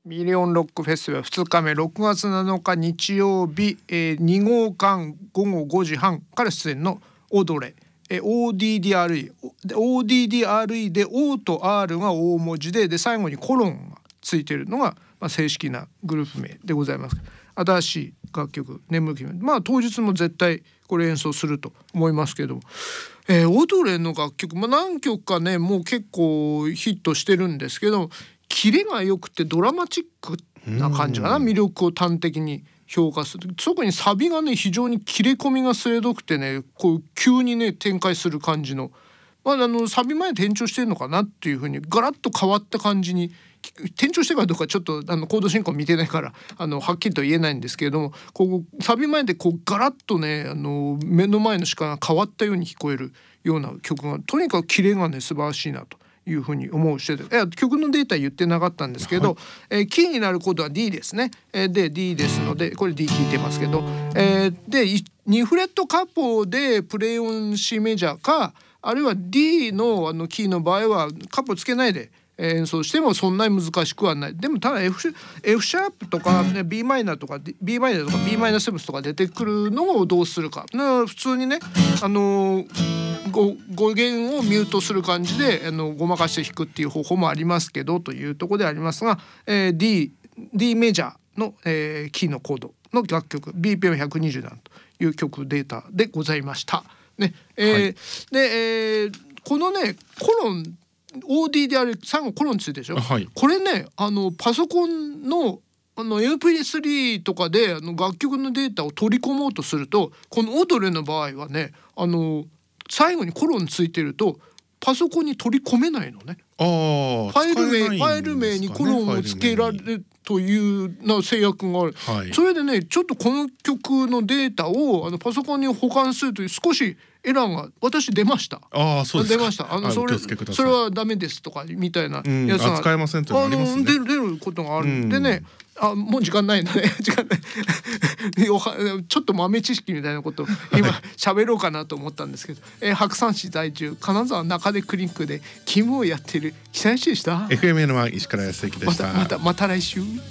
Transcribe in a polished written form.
ミリオンロックフェスティバル2日目6月7日日曜日、2号館午後5時半から出演のオドレ、ODDRE で O と R が大文字で最後にコロンがついているのが、正式なグループ名でございます。新しい楽曲眠気、当日も絶対これ演奏すると思いますけど、オドレの楽曲、何曲かねもう結構ヒットしてるんですけど、キレが良くてドラマチックな感じかな。魅力を端的に評価する。特にサビがね非常に切れ込みが鋭くてね、こう急にね展開する感じの、サビ前転調してるのかなっていう風にガラッと変わった感じに、転調してるかどうかちょっとコード進行見てないからはっきりと言えないんですけれども、こうサビ前でこうガラッとね目の前の視界が変わったように聞こえるような曲が、とにかくキレがね素晴らしいなというふうに思うしてて、曲のデータ言ってなかったんですけど、キーになるコードは D ですね。で D ですのでこれ D 弾いてますけど、で2フレットカポでプレイオン C メジャーか、あるいは D のキーの場合はカポつけないで演奏してもそんなに難しくはない。でもただ F シャープとか、B マイナーとか B マイナーとか B マイナーセブンスとか出てくるのをどうするか、普通にね語源をミュートする感じでごまかして弾くっていう方法もありますけどというところでありますが、D メジャーの、キーのコードの楽曲 BPM127 という曲データでございましたね。で、このねコロン OD である最後コロンついてるでしょ、これねパソコンのMP3 とかで楽曲のデータを取り込もうとすると、このオドレの場合はね最後にコロンついてるとパソコンに取り込めないのね。ファイル名にコロンをつけられるという制約がある、それでねちょっとこの曲のデータをパソコンに保管するという少しエラーが私出ました。 そうですか。 出ました。それはダメですとかみたいなやつが、 使えませんというのありますね。 出ることがある、でねもう時間ないのね時間ないちょっと豆知識みたいなことを今喋ろうかなと思ったんですけど、白山市在住金沢中出クリニックで勤務をやっている久石でした。 FMN1 石倉康之でした。 また来週。